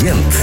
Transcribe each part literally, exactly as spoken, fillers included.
Корреспондент.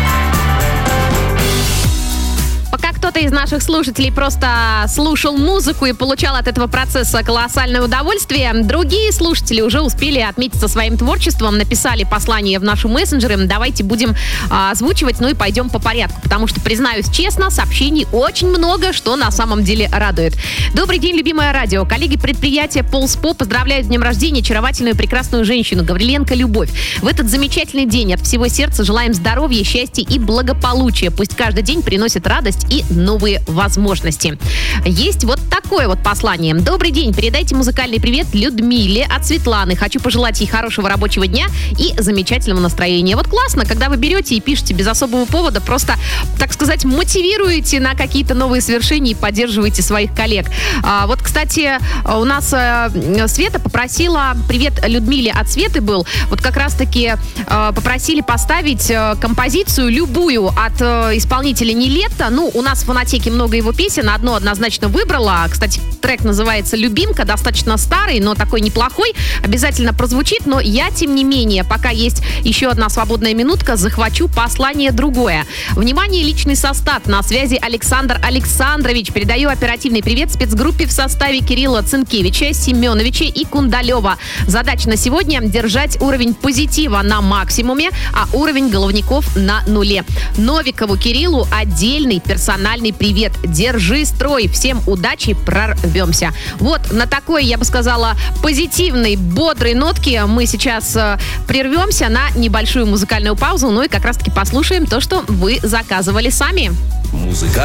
Пока кто-то из наших слушателей просто слушал музыку и получал от этого процесса колоссальное удовольствие, другие слушатели уже успели отметиться своим творчеством, написали послание в наши мессенджеры. Давайте будем а, озвучивать, ну и пойдем по порядку, потому что, признаюсь честно, сообщений очень много, что на самом деле радует. Добрый день, любимое радио. Коллеги предприятия Полспо поздравляют с днем рождения очаровательную и прекрасную женщину Гавриленко Любовь. В этот замечательный день от всего сердца желаем здоровья, счастья и благополучия. Пусть каждый день приносит радость и новые возможности. Есть вот такое вот послание. Добрый день, передайте музыкальный привет Людмиле от Светланы. Хочу пожелать ей хорошего рабочего дня и замечательного настроения. Вот классно, когда вы берете и пишете без особого повода, просто, так сказать, мотивируете на какие-то новые свершения и поддерживаете своих коллег. А, вот, кстати, у нас а, Света попросила, привет Людмиле от Светы был, вот как раз-таки а, попросили поставить а, композицию любую от а, исполнителя Нилетто. Ну, у нас в фонотеке много его песен, одно однозначно выбрала. Кстати, трек называется «Любимка», достаточно старый, но такой неплохой. Обязательно прозвучит, но я, тем не менее, пока есть еще одна свободная минутка, захвачу послание другое. Внимание, личный состав. На связи Александр Александрович. Передаю оперативный привет спецгруппе в составе Кирилла Цинкевича, Семеновича и Кундалева. Задача на сегодня — держать уровень позитива на максимуме, а уровень головников на нуле. Новикову Кириллу отдельный персональный привет. Держи строй. Всем удачи, прорвемся. Вот на такой, я бы сказала, позитивной, бодрой нотке мы сейчас э, прервемся на небольшую музыкальную паузу, ну и как раз-таки послушаем то, что вы заказывали сами. Музыка.